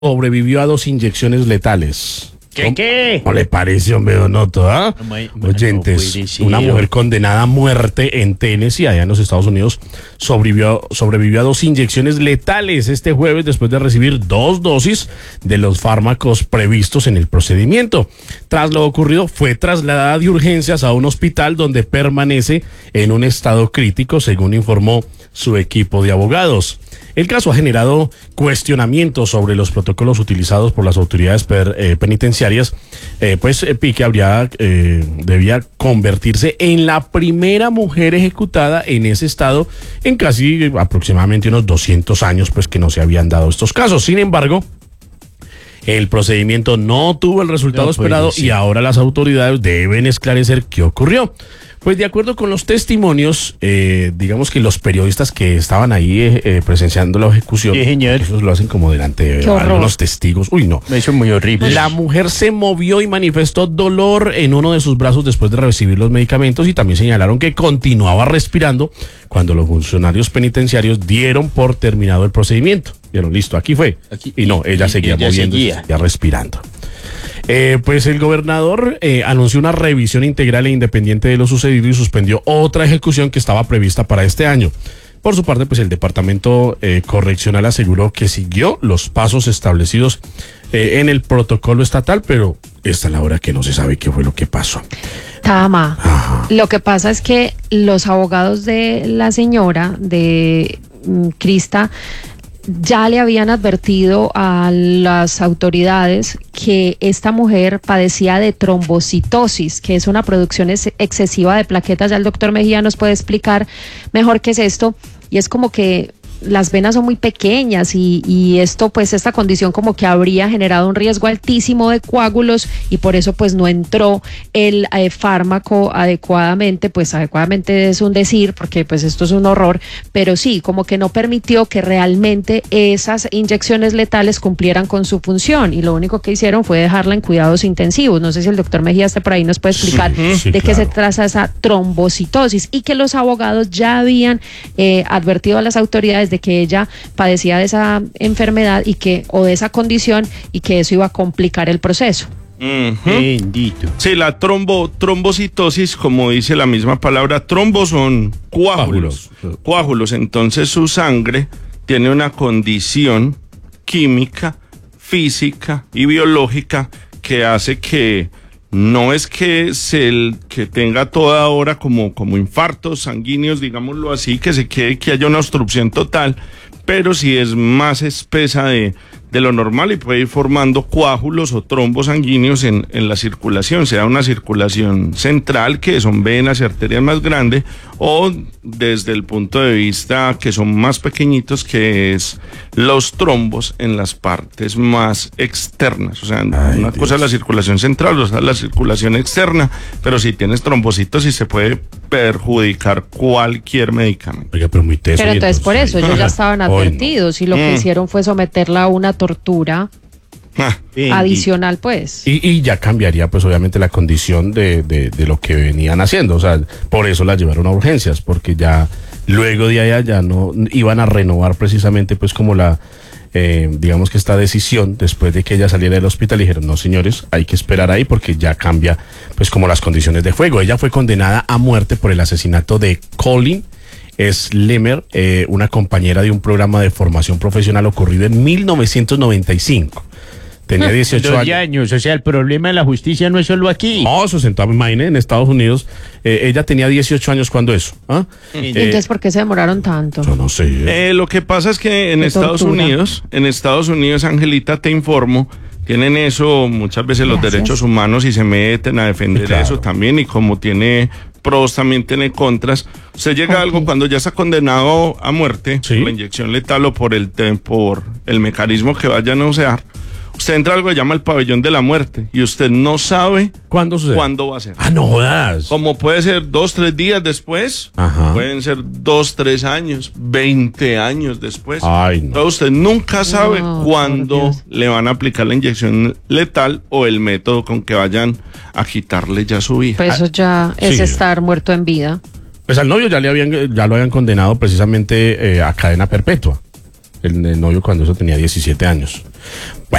sobrevivió a 2 inyecciones letales. ¿Qué? ¿No le parece, hombre, Donoto? ¿Ah? Oyentes, una mujer condenada a muerte en Tennessee, allá en los Estados Unidos, sobrevivió a 2 inyecciones letales este jueves después de recibir 2 dosis de los fármacos previstos en el procedimiento. Tras lo ocurrido, fue trasladada de urgencias a un hospital donde permanece en un estado crítico, según informó su equipo de abogados. El caso ha generado cuestionamientos sobre los protocolos utilizados por las autoridades penitenciarias, pues Pique debía convertirse en la primera mujer ejecutada en ese estado en casi aproximadamente unos 200 años, pues que no se habían dado estos casos. Sin embargo, el procedimiento no tuvo el resultado esperado y ahora las autoridades deben esclarecer qué ocurrió. Pues de acuerdo con los testimonios, digamos que los periodistas que estaban ahí presenciando la ejecución, esos lo hacen como delante de algunos testigos. Uy, no. Eso es muy horrible. La mujer se movió y manifestó dolor en uno de sus brazos después de recibir los medicamentos y también señalaron que continuaba respirando cuando los funcionarios penitenciarios dieron por terminado el procedimiento. Vieron, listo, aquí fue. Y no, ella seguía moviéndose, seguía respirando. Pues el gobernador anunció una revisión integral e independiente de lo sucedido y suspendió otra ejecución que estaba prevista para este año. Por su parte, pues el departamento correccional aseguró que siguió los pasos establecidos en el protocolo estatal, pero esta es la hora que no se sabe qué fue lo que pasó. Tama, lo que pasa es que los abogados de la señora, de Krista, ya le habían advertido a las autoridades que esta mujer padecía de trombocitosis, que es una producción excesiva de plaquetas. Ya el doctor Mejía nos puede explicar mejor qué es esto, y es como que las venas son muy pequeñas y esto, pues esta condición como que habría generado un riesgo altísimo de coágulos y por eso pues no entró el fármaco adecuadamente. Pues adecuadamente es un decir, porque pues esto es un horror, pero sí, como que no permitió que realmente esas inyecciones letales cumplieran con su función y lo único que hicieron fue dejarla en cuidados intensivos. No sé si el doctor Mejía está por ahí, nos puede explicar de qué se trata esa trombocitosis, y que los abogados ya habían advertido a las autoridades de que ella padecía de esa enfermedad o de esa condición, y que eso iba a complicar el proceso. Bendito. Sí, la trombocitosis, como dice la misma palabra, trombos son coágulos. Entonces su sangre tiene una condición química, física y biológica que hace que no es que que tenga toda hora como infartos sanguíneos, digámoslo así, que haya una obstrucción total, pero sí es más espesa de lo normal y puede ir formando coágulos o trombos sanguíneos en la circulación, sea una circulación central, que son venas y arterias más grandes, o desde el punto de vista que son más pequeñitos, que es los trombos en las partes más externas. O sea, una cosa es la circulación central, otra es la circulación externa, pero si tienes trombocitosis se puede perjudicar cualquier medicamento. Oiga, pero muy teso. Pero entonces por eso ellos ya estaban advertidos y lo que hicieron fue someterla a una tortura adicional, pues. Y ya cambiaría, pues, obviamente, la condición de lo que venían haciendo. O sea, por eso la llevaron a urgencias, porque ya luego de allá ya no iban a renovar precisamente, pues, como digamos que esta decisión, después de que ella saliera del hospital, dijeron, no, señores, hay que esperar ahí porque ya cambia, pues, como las condiciones de juego. Ella fue condenada a muerte por el asesinato de Colin Slimer, una compañera de un programa de formación profesional ocurrido en 1995. Tenía 18 años. O sea, el problema de la justicia no es solo aquí. No, eso sentado, imagínate, en Estados Unidos. Ella tenía 18 años cuando eso. Entonces, ¿por qué se demoraron tanto? Yo no sé. Lo que pasa es que en Estados Unidos, Angelita, te informo, tienen eso muchas veces los derechos humanos y se meten a defender eso también, y como tiene pros también tiene contras. Usted llega a algo cuando ya está condenado a muerte, por la inyección letal o por el mecanismo que vayan a usar. Usted entra a algo que llama el pabellón de la muerte y usted no sabe cuándo va a ser. No jodas. Como puede ser 2-3 días después, pueden ser 2-3 años, 20 años después. Ay, no. Entonces usted nunca sabe cuándo le van a aplicar la inyección letal o el método con que vayan a quitarle ya su vida. Pues eso ya es estar muerto en vida. Pues al novio ya lo habían condenado precisamente a cadena perpetua. el novio cuando eso tenía 17 años. Bueno.